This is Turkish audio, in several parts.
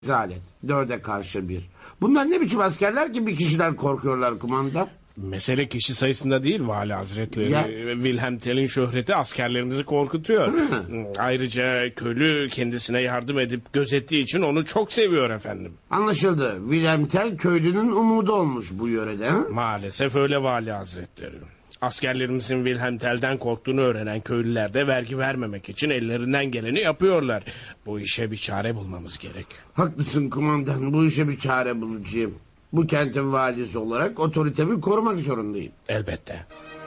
Rezalet. 4'e karşı 1. Bunlar ne biçim askerler ki bir kişiden korkuyorlar kumandan? Mesele kişi sayısında değil Vali Hazretleri. Ya. Wilhelm Tell'in şöhreti askerlerimizi korkutuyor. Hı. Ayrıca köylü kendisine yardım edip gözettiği için onu çok seviyor efendim. Anlaşıldı. Wilhelm Tell köylünün umudu olmuş bu yörede. Ha? Maalesef öyle Vali Hazretleri. Askerlerimizin Wilhelm Tell'den korktuğunu öğrenen köylüler de vergi vermemek için ellerinden geleni yapıyorlar. Bu işe bir çare bulmamız gerek. Haklısın kumandan. Bu işe bir çare bulacağım. Bu kentin valisi olarak otoritemi korumak zorundayım. Elbette.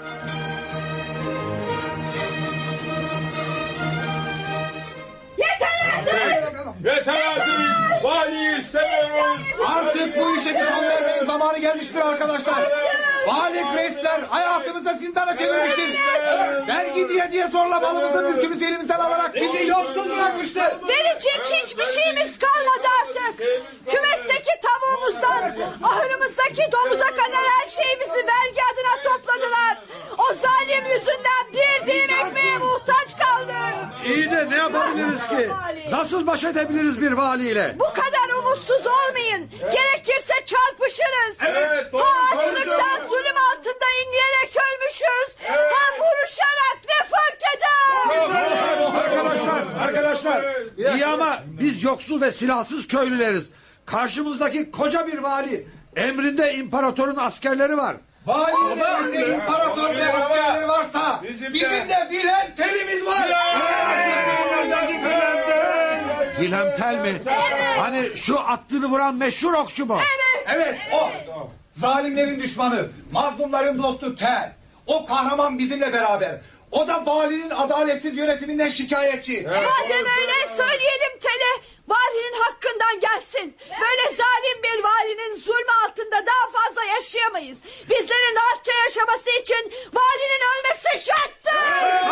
Yeter artık! Valiyi istemiyoruz! Artık bu işe bir son vermenin zamanı gelmiştir arkadaşlar. Vali Gressler hayatımızı zindana çevirmiştir. Vergi diye zorla malımızı mülkümüzü elimizden alarak bizi yoksul bırakmıştır. Verecek hiçbir şeyimiz kalmadı artık. Kümesteki tavuğumuzdan ahırımızdaki domuza kadar her şeyimizi vergi adına topladılar. O zalim yüzünden bir dilim ekmeğe muhtaç kaldık. İyi de ne yapabiliriz ki? Nasıl baş edebiliriz bir valiyle? Bu kadar umutsuz olmayın. Gerekirse çarpışırız. Evet, doğru, Ha açlıktan doğru. zulüm altında inleyerek ölmüşüz. Ha vuruşarak ne fark eder? Arkadaşlar iyi ama biz yoksul ve silahsız köylüleriz. Karşımızdaki koca bir vali. Emrinde imparatorun askerleri var. Valinin emrinde imparator ve askerleri varsa bizim de Wilhelm Tell'imiz var. Wilhelm Tell mi? Evet. Hani şu attığını vuran meşhur okçu mu? Evet o. Zalimlerin düşmanı, mazlumların dostu Tell. O kahraman bizimle beraber. O da valinin adaletsiz yönetiminden şikayetçi. Madem öyle söyleyelim Tele. Valinin hakkından gelsin. Böyle zalim bir valinin zulmü altında daha fazla yaşayamayız. Bizlerin rahatça yaşaması için valinin ölmesi şarttır.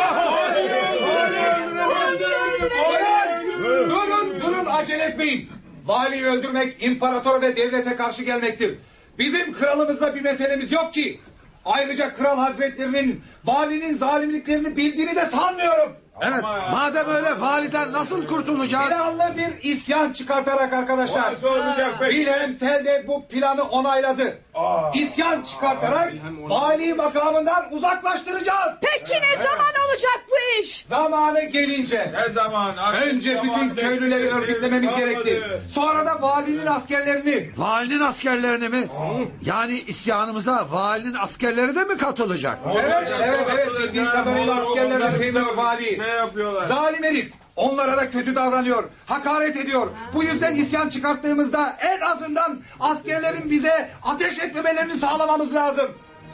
Durun acele etmeyin. Valiyi öldürmek imparator ve devlete karşı gelmektir. Bizim kralımızla bir meselemiz yok ki. Ayrıca kral hazretlerinin valinin zalimliklerini bildiğini de sanmıyorum. Evet, madem öyle validen nasıl kurtulacağız? Planlı bir isyan çıkartarak arkadaşlar. Nasıl olacak peki? Wilhelm Tell de bu planı onayladı. İsyan çıkartarak vali makamından uzaklaştıracağız. Peki ne zaman olacak bu iş? Zamanı gelince. Ne zaman? Önce bütün köylüleri örgütlememiz gerekti. Sonra da valinin askerlerini. Valinin askerlerini mi? Yani isyanımıza valinin askerleri de mi katılacak? Evet. Bildiğim kadarıyla askerler sevmiyor vali. Ne yapıyorlar? Zalim herif. Onlara da kötü davranıyor. Hakaret ediyor. Bu yüzden isyan çıkarttığımızda en azından askerlerin bize ateş etmemelerini sağlamamız lazım.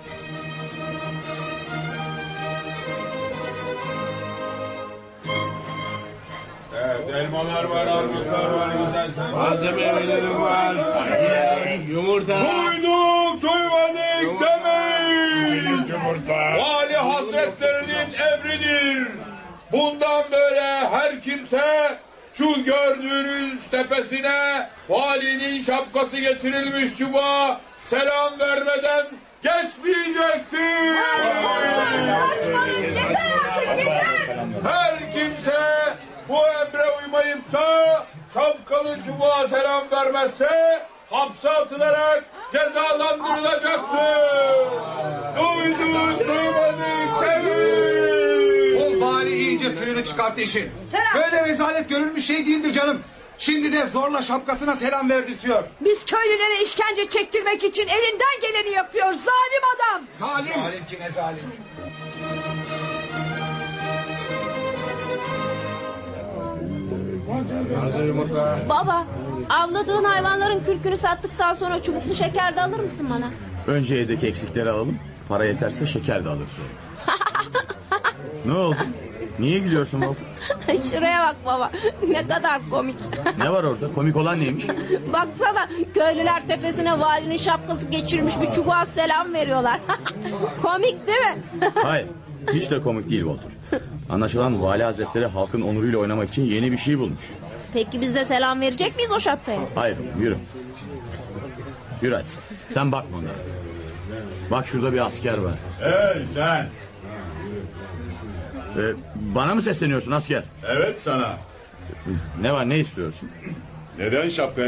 Evet, elmalar var, armutlar var, güzel. Malzemelerim var. Yumurta. Duyduk, duymadık demeyin. Vali hasretlerinin emridir. Bundan böyle her kimse şu gördüğünüz tepesine valinin şapkası geçirilmiş çubuğa selam vermeden geçmeyecektir. Saçmalıyım, yeter artık yeter. Her kimse bu emre uymayıp da şapkalı çubuğa selam vermezse hapse atılarak cezalandırılacaktır. Duyduk, duymadık demeyin. O vali iyice suyunu çıkarttı işin. Selam. Böyle rezalet görülmüş şey değildir canım. Şimdi de zorla şapkasına selam verdirtiyor. Biz köylülere işkence çektirmek için elinden geleni yapıyor zalim adam. Zalim ki ne zalim. Baba, avladığın hayvanların kürkünü sattıktan sonra çubuklu şeker de alır mısın bana? Önce evdeki eksikleri alalım. Para yeterse şeker de alırız. Ne oldu? Niye gülüyorsun Walter? Şuraya bak baba, ne kadar komik. Ne var orada? Komik olan neymiş? Baksana, köylüler tepesine valinin şapkası geçirmiş bir çubuğa selam veriyorlar. Komik değil mi? Hayır. Hiç de komik değil Walter. Anlaşılan Vali Hazretleri halkın onuruyla oynamak için yeni bir şey bulmuş. Peki biz de selam verecek miyiz o şapkaya? Hayır, yürü. Yürü hadi. Sen bakma onlara. Bak şurada bir asker var. Hey sen! Bana mı sesleniyorsun asker? Evet sana. Ne var, ne istiyorsun? Neden şapka